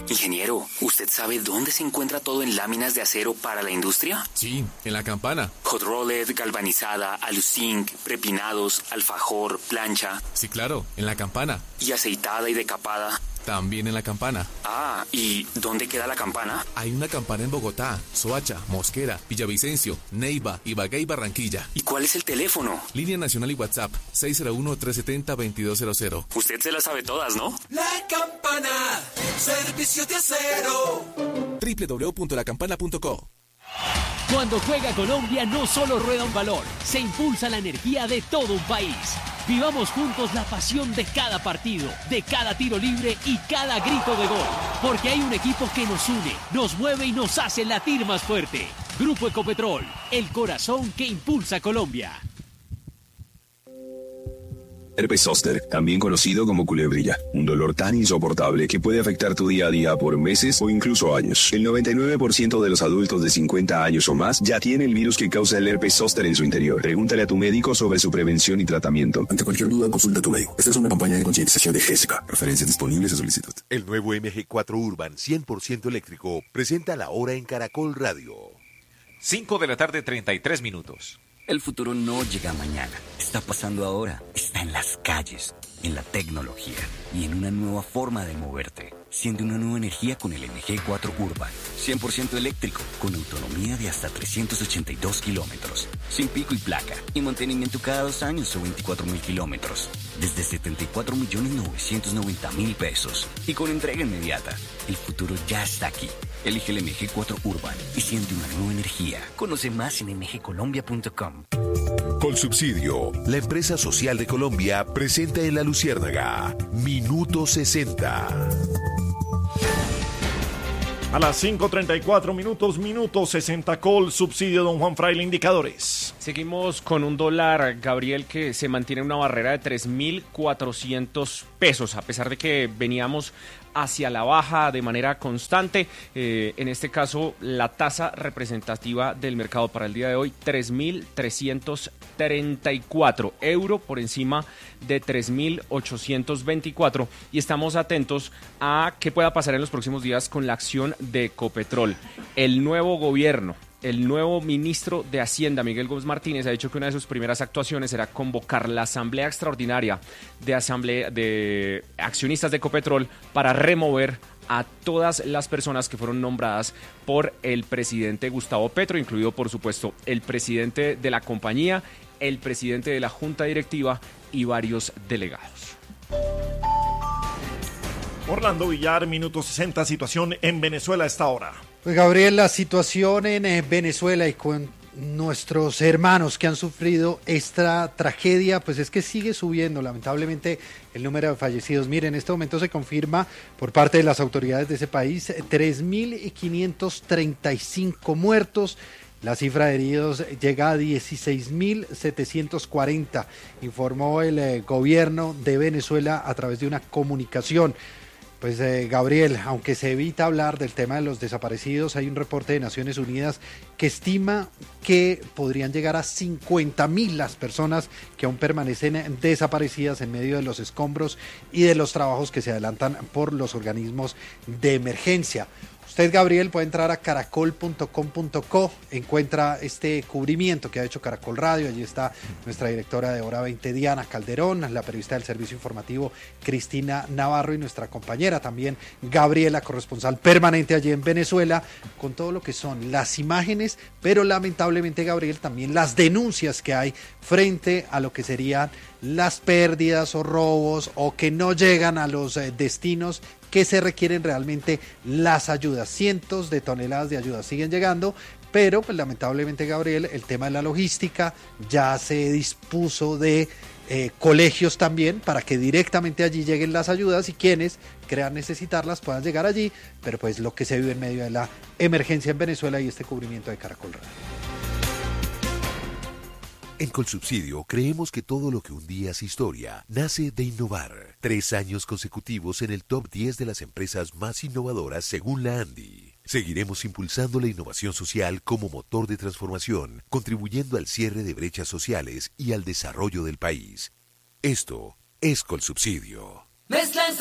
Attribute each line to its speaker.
Speaker 1: Ingeniero, ¿usted sabe dónde se encuentra todo en láminas de acero para la industria?
Speaker 2: Sí, en la Campana.
Speaker 1: Hot rolled, galvanizada, aluzinc, prepinados, alfajor, plancha.
Speaker 2: Sí, claro, en la Campana.
Speaker 1: ¿Y aceitada y decapada?
Speaker 2: También en la Campana.
Speaker 1: Ah, ¿y dónde queda la Campana?
Speaker 2: Hay una Campana en Bogotá, Soacha, Mosquera, Villavicencio, Neiva, Ibagué y Barranquilla.
Speaker 1: ¿Y cuál es el teléfono?
Speaker 2: Línea nacional y WhatsApp, 601-370-2200.
Speaker 1: Usted se las sabe todas, ¿no?
Speaker 3: La Campana, servicio de acero.
Speaker 2: www.lacampana.co.
Speaker 4: Cuando juega Colombia no solo rueda un balón, se impulsa la energía de todo un país. Vivamos juntos la pasión de cada partido, de cada tiro libre y cada grito de gol. Porque hay un equipo que nos une, nos mueve y nos hace latir más fuerte. Grupo Ecopetrol, el corazón que impulsa Colombia.
Speaker 5: Herpes zóster, también conocido como culebrilla, un dolor tan insoportable que puede afectar tu día a día por meses o incluso años. El 99% de los adultos de 50 años o más ya tiene el virus que causa el herpes zóster en su interior. Pregúntale a tu médico sobre su prevención y tratamiento.
Speaker 6: Ante cualquier duda, consulta a tu médico. Esta es una campaña de concientización de GESICA. Referencias disponibles a solicitud.
Speaker 7: El nuevo MG4 Urban 100% eléctrico presenta la hora en Caracol Radio.
Speaker 8: 5:33 p.m.
Speaker 9: El futuro no llega mañana, está pasando ahora, está en las calles, en la tecnología y en una nueva forma de moverte. Siente una nueva energía con el MG4 Urban, 100% eléctrico, con autonomía de hasta 382 kilómetros, sin pico y placa, y mantenimiento cada 2 años o 24.000 kilómetros, desde 74.990.000 pesos, y con entrega inmediata. El futuro ya está aquí. Elige el MG4 Urban y siente una nueva energía. Conoce más en mgcolombia.com.
Speaker 7: Colsubsidio, la empresa social de Colombia, presenta en La Luciérnaga Minuto 60.
Speaker 10: A las 5:34 minutos, minuto 60, Colsubsidio, don Juan Fraile, indicadores.
Speaker 11: Seguimos con un dólar, Gabriel, que se mantiene en una barrera de 3.400 pesos, a pesar de que veníamos hacia la baja de manera constante. En este caso, la tasa representativa del mercado para el día de hoy, 3.334 euros, por encima de 3.824. Y estamos atentos a qué pueda pasar en los próximos días con la acción de Ecopetrol. El nuevo gobierno, el nuevo ministro de Hacienda, Miguel Gómez Martínez, ha dicho que una de sus primeras actuaciones será convocar la asamblea extraordinaria de accionistas de Ecopetrol para remover a todas las personas que fueron nombradas por el presidente Gustavo Petro, incluido, por supuesto, el presidente de la compañía, el presidente de la junta directiva y varios delegados.
Speaker 10: Orlando Villar, minuto 60, situación en Venezuela a esta hora.
Speaker 12: Pues Gabriel, la situación en Venezuela y con nuestros hermanos que han sufrido esta tragedia, pues es que sigue subiendo lamentablemente el número de fallecidos. Mire, en este momento se confirma por parte de las autoridades de ese país 3.535 muertos. La cifra de heridos llega a 16.740, informó el gobierno de Venezuela a través de una comunicación. Pues Gabriel, aunque se evita hablar del tema de los desaparecidos, hay un reporte de Naciones Unidas que estima que podrían llegar a 50.000 las personas que aún permanecen desaparecidas en medio de los escombros y de los trabajos que se adelantan por los organismos de emergencia. Usted, Gabriel, puede entrar a caracol.com.co, encuentra este cubrimiento que ha hecho Caracol Radio. Allí está nuestra directora de Hora 20, Diana Calderón, la periodista del servicio informativo, Cristina Navarro, y nuestra compañera también, Gabriela, corresponsal permanente allí en Venezuela, con todo lo que son las imágenes, pero lamentablemente, Gabriel, también las denuncias que hay frente a lo que serían las pérdidas o robos o que no llegan a los destinos que se requieren realmente las ayudas. Cientos de toneladas de ayudas siguen llegando, pero pues lamentablemente, Gabriel, el tema de la logística, ya se dispuso de colegios también para que directamente allí lleguen las ayudas y quienes crean necesitarlas puedan llegar allí, pero pues lo que se vive en medio de la emergencia en Venezuela y este cubrimiento de Caracol Radio.
Speaker 7: En Colsubsidio creemos que todo lo que un día es historia nace de innovar. 3 años consecutivos en el top 10 de las empresas más innovadoras según la ANDI. Seguiremos impulsando la innovación social como motor de transformación, contribuyendo al cierre de brechas sociales y al desarrollo del país. Esto es Colsubsidio.